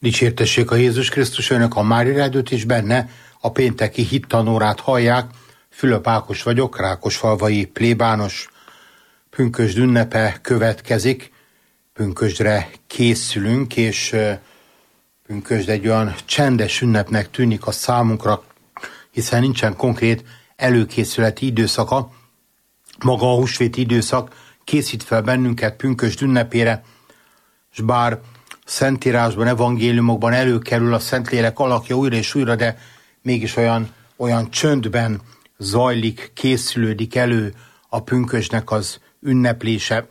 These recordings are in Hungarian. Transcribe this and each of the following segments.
Dicsértessék a Jézus Krisztus, önök a Mária Rádiót és benne a pénteki hittanórát hallják. Fülöp Ákos vagyok, rákosfalvai plébános. Pünkösd ünnepe következik, pünkösdre készülünk, és pünkösd egy olyan csendes ünnepnek tűnik a számunkra, hiszen nincsen konkrét előkészületi időszaka. Maga a húsvéti időszak készít fel bennünket pünkösd ünnepére, és bár Szentírásban, evangéliumokban előkerül a Szentlélek alakja újra és újra, de mégis olyan csöndben zajlik, készülődik elő a pünkösdnek az ünneplése.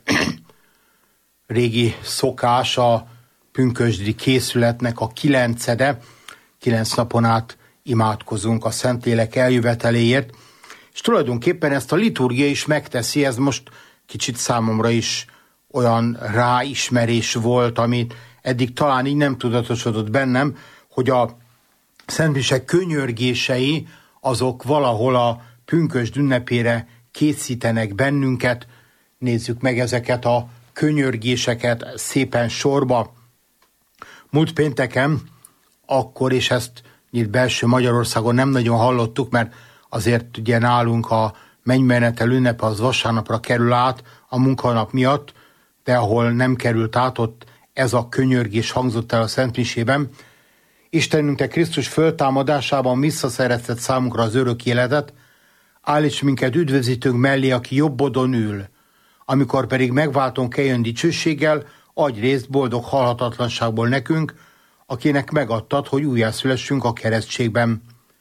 Régi szokás a pünkösdi készületnek a 9. 9 napon át imádkozunk a Szentlélek eljöveteléért, és tulajdonképpen ezt a liturgia is megteszi. Ez most kicsit számomra is olyan ráismerés volt, amit eddig talán így nem tudatosodott bennem, hogy a szentmisek könyörgései azok valahol a pünkösd ünnepére készítenek bennünket. Nézzük meg ezeket a könyörgéseket szépen sorba. Múlt pénteken akkor, és ezt itt belső Magyarországon nem nagyon hallottuk, mert azért ugye nálunk a mennymenetel ünnepe az vasárnapra kerül át a munkanap miatt, de ahol nem került át, ott ez a könyörgés hangzott el a szentmisében. Istenünk, te Krisztus föltámadásában visszaszerezted számunkra az örök életet, állíts minket üdvözítőnk mellé, aki jobbodon ül. Amikor pedig megváltónk eljön dicsőséggel, adj részt boldog halhatatlanságból nekünk, akinek megadtad, hogy újjászülessünk a keresztségben.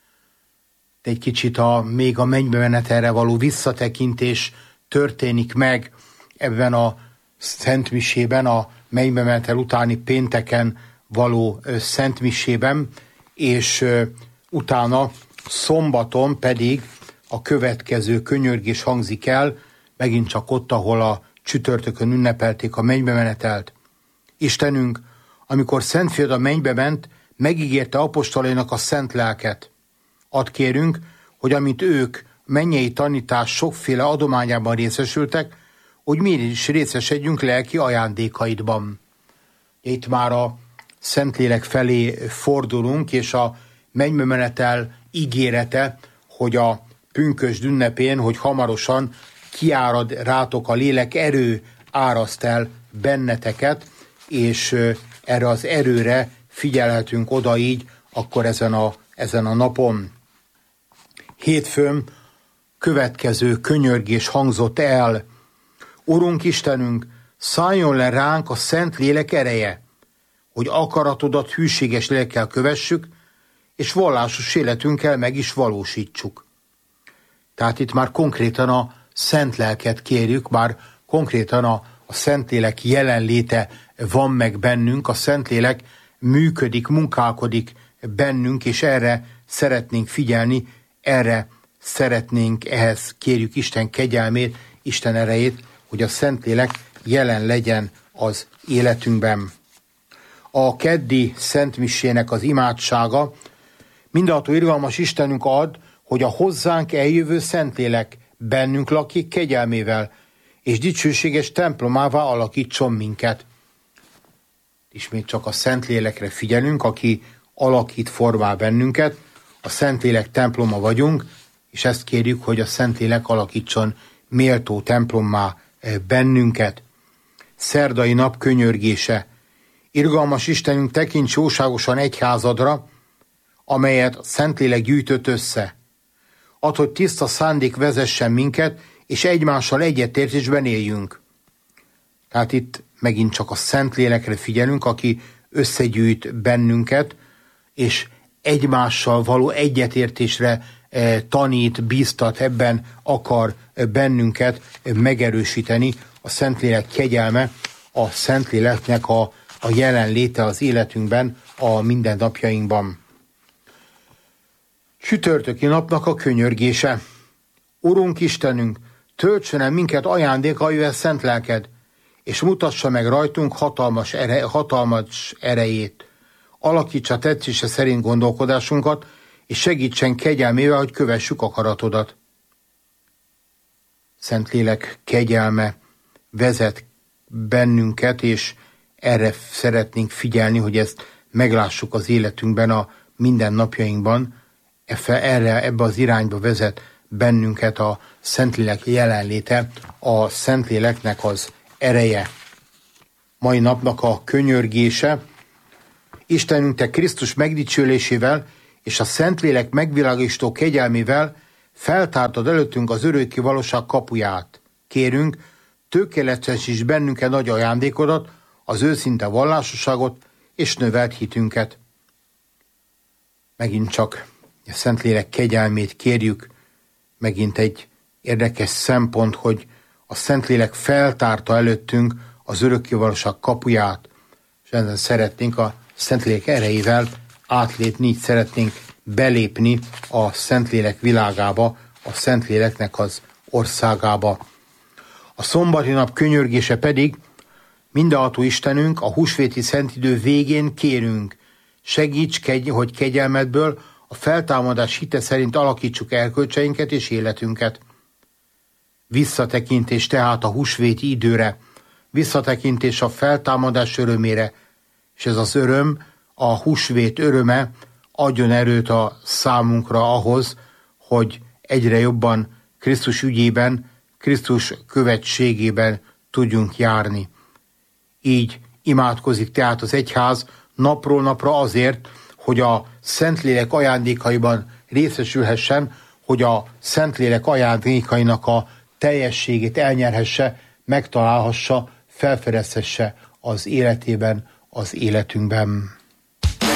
De egy kicsit még a mennybe menetelre való visszatekintés történik meg ebben a szentmisében, a mennybe menetel utáni pénteken való szentmisében, és utána szombaton pedig a következő könyörgés hangzik el, megint csak ott, ahol a csütörtökön ünnepelték a mennybe menetelt. Istenünk, amikor Szent Fiad a mennybe ment, megígérte apostolainak a szent lelket. Add kérünk, hogy amint ők mennyei tanítás sokféle adományában részesültek, hogy mi is részesedjünk lelki ajándékaidban. Itt már a Szentlélek felé fordulunk, és a mennybe menetel ígérete, hogy a pünkösd ünnepén, hogy hamarosan kiárad rátok a lélek, erő áraszt el benneteket, és erre az erőre figyelhetünk oda így, akkor ezen a napon. Hétfőn következő könyörgés hangzott el. Urunk Istenünk, szálljon le ránk a Szent Lélek ereje, hogy akaratodat hűséges lélekkel kövessük, és vallásos életünkkel meg is valósítsuk. Tehát itt már konkrétan a Szent Lelket kérjük, már konkrétan a Szentlélek jelenléte van meg bennünk, a Szentlélek működik, munkálkodik bennünk, és erre szeretnénk figyelni, ehhez kérjük Isten kegyelmét, Isten erejét, hogy a Szentlélek jelen legyen az életünkben. A keddi szentmisének az imádsága: mindenható irgalmas Istenünk, add, hogy a hozzánk eljövő Szentlélek bennünk lakik kegyelmével, és dicsőséges templomává alakítson minket. Ismét csak a Szentlélekre figyelünk, aki alakít, formál bennünket. A Szentlélek temploma vagyunk, és ezt kérjük, hogy a Szentlélek alakítson méltó templommá bennünket. Szerdai nap könyörgése: irgalmas Istenünk, tekints jóságosan egyházadra, amelyet a Szentlélek gyűjtött össze. Add, hogy tiszta szándék vezessen minket, és egymással egyetértésben éljünk. Tehát itt megint csak a Szentlélekre figyelünk, aki összegyűjt bennünket, és egymással való egyetértésre tanít, bíztat, ebben akar bennünket megerősíteni. A Szentlélek kegyelme, a Szentléleknek a jelenléte az életünkben, a mindennapjainkban. Csütörtöki napnak a könyörgése: Urunk Istenünk, töltsön el minket ajándékaival szent lelked, és mutassa meg rajtunk hatalmas erejét. Alakítsa tetszése szerint gondolkodásunkat, és segítsen kegyelmével, hogy kövessük akaratodat. Szentlélek kegyelme vezet bennünket, és erre szeretnénk figyelni, hogy ezt meglássuk az életünkben, a mindennapjainkban. Ebbe az irányba vezet bennünket a Szentlélek jelenléte, a Szentléleknek az ereje. Mai napnak a könyörgése: Istenünk, te Krisztus megdicsőlésével és a Szentlélek megvilágító kegyelmével feltártad előttünk az örökké valóság kapuját. Kérünk, tökéletesíts bennünket nagy ajándékodat, az őszinte vallásosságot és növelt hitünket. Megint csak a Szentlélek kegyelmét kérjük. Megint egy érdekes szempont, hogy a Szentlélek feltárta előttünk az örökké valóság kapuját, és ezen szeretnénk a Szentlélek erejével átlépni, így szeretnénk belépni a Szentlélek világába, a Szentléleknek az országába. A szombati nap könyörgése pedig: Mindenható Istenünk, a húsvéti szentidő végén kérünk, segíts, hogy kegyelmedből a feltámadás hite szerint alakítsuk erkölcseinket és életünket. Visszatekintés tehát a húsvéti időre, visszatekintés a feltámadás örömére, és ez az öröm, a húsvét öröme adjon erőt a számunkra ahhoz, hogy egyre jobban Krisztus ügyében, Krisztus követségében tudjunk járni. Így imádkozik tehát az egyház napról napra azért, hogy a Szentlélek ajándékaiban részesülhessen, hogy a Szentlélek ajándékainak a teljességét elnyerhesse, megtalálhassa, felfedezhesse az életében, az életünkben.